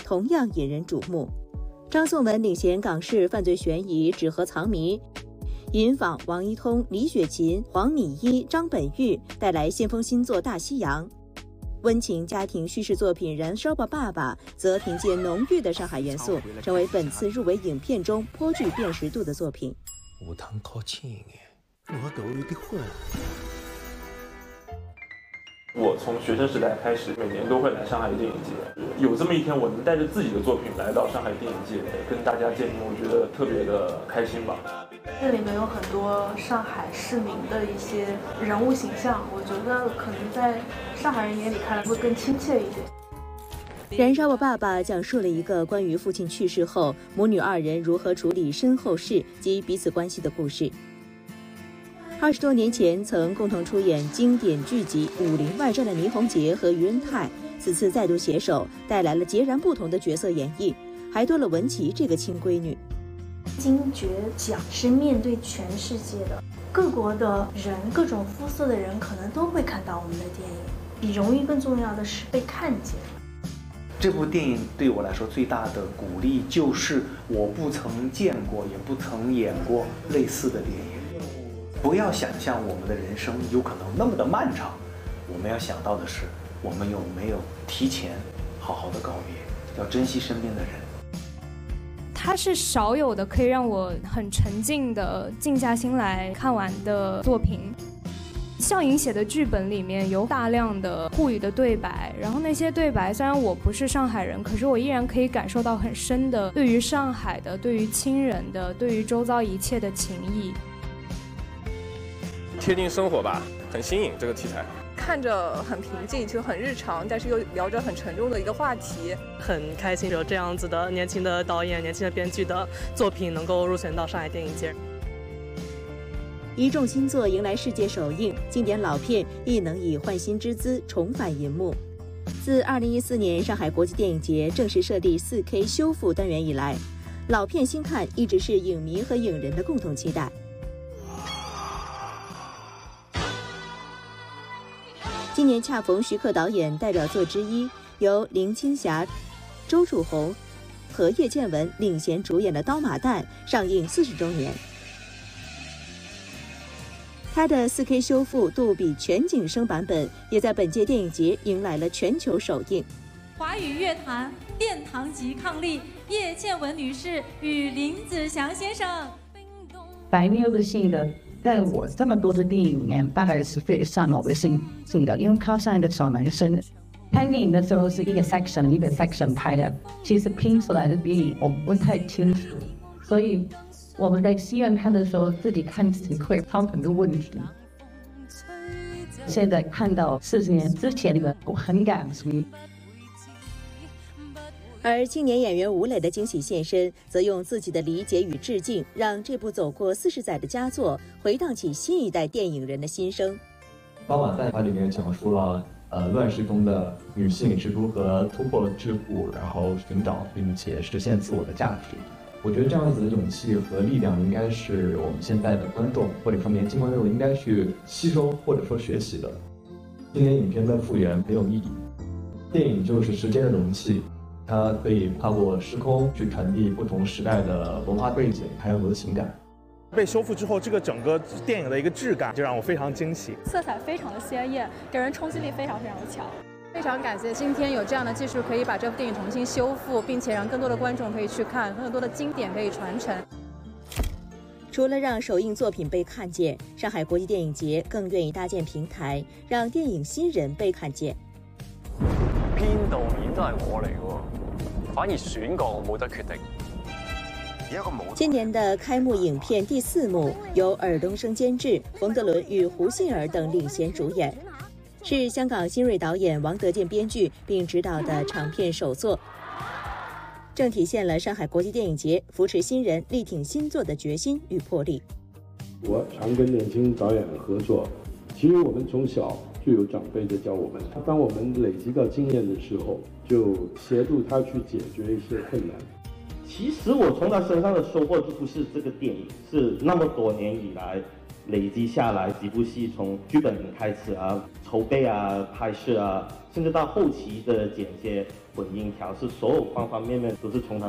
同样引人瞩目。张颂文领衔港式犯罪悬疑《纸盒藏谜》，尹昉、王一通、李雪琴、黄米一、张本煜带来先锋新作《大西洋》。温情家庭叙事作品《燃烧吧，爸爸》则凭借浓郁的上海元素，成为本次入围影片中颇具辨识度的作品。 有通考轻一点，我都有点混。 我从学生时代开始，每年都会来上海电影节。有这么一天，我能带着自己的作品来到上海电影节，跟大家见面，我觉得特别的开心吧。 这里面有很多上海市民的一些人物形象，我觉得可能在上海人眼里看来会更亲切一点。 燃烧吧，爸爸讲述了一个关于父亲去世后母女二人如何处理身后事及彼此关系的故事。20多年前曾共同出演经典剧集《武林外传》的倪虹洁和于恩泰，此次再度携手，带来了截然不同的角色演绎，还多了文琪这个亲闺女。 金爵奖是面对全世界的各国的人，各种肤色的人可能都会看到我们的电影，比荣誉更重要的是被看见。 这部电影对我来说最大的鼓励就是我不曾见过也不曾演过类似的电影。不要想象我们的人生有可能那么的漫长，我们要想到的是我们有没有提前好好的告别，要珍惜身边的人。 它是少有的可以让我很沉浸的静下心来看完的作品。向颖写的剧本里面有大量的沪语的对白，然后那些对白虽然我不是上海人，可是我依然可以感受到很深的对于上海的、对于亲人的、对于周遭一切的情谊。 贴近生活吧，很新颖这个题材。 看着很平静，就很日常，但是又聊着很沉重的一个话题， 很开心有这样子的年轻的导演、年轻的编剧的作品能够入选到上海电影节。 一众新作迎来世界首映，经典老片亦能以焕新之姿重返银幕。自2014年上海国际电影节正式设立 4K 修复单元以来，老片新看一直是影迷和影人的共同期待。今年恰逢徐克导演代表作之一，由林青霞、周楚红和叶倩文领衔主演的《刀马旦》上映40周年。它的 4K 修复杜比全景声版本也在本届电影节迎来了全球首映。 华语乐坛殿堂级伉俪叶倩文女士与林子祥先生。 白妞的戏的，在我这么多的电影里面，大概是非常我的性的，因为他上的小男生。拍电影的时候是一个 section 一个 section 拍的，其实拼出来的电影我不太清楚，所以我们在戏院看的时候，自己看自己会挑很多问题。现在看到40年之前的，我很感激。 而青年演员吴磊的惊喜现身，则用自己的理解与致敬，让这部走过40载的佳作回荡起新一代电影人的心声。 刀马旦它里面讲述了乱世中的女性是如何突破桎梏，然后寻找并且实现自我的价值。我觉得这样子的勇气和力量，应该是我们现在的观众或者说年轻观众应该去吸收或者说学习的。今年影片的复原很有意义，电影就是时间的容器，它可以跨过时空去传递不同时代的文化背景，还有我的情感。 被修复之后，这个整个电影的一个质感就让我非常惊喜， 色彩非常的鲜艳，给人冲击力非常的强。 非常感谢今天有这样的技术可以把这部电影重新修复，并且让更多的观众可以去看，更多的经典可以传承。 除了让首映作品被看见，上海国际电影节更愿意搭建平台，让电影新人被看见。 編導面都係我嚟嘅，反而選角我冇得決定。 今年的开幕影片第4幕由尔冬升监制，冯德伦与胡杏儿等领衔主演，是香港新锐导演王德健编剧并执导的长片首作，正体现了上海国际电影节扶持新人、力挺新作的决心与魄力。 我常跟年轻导演合作，其实我们从小就有长辈在教我们，当我们累积到经验的时候，就协助他去解决一些困难。 其实我从他身上的收获就不是这个电影，是那么多年以来累积下来几部戏，从剧本开始啊、筹备啊、拍摄啊，甚至到后期的剪接、混音、调试，所有方方面面都是从他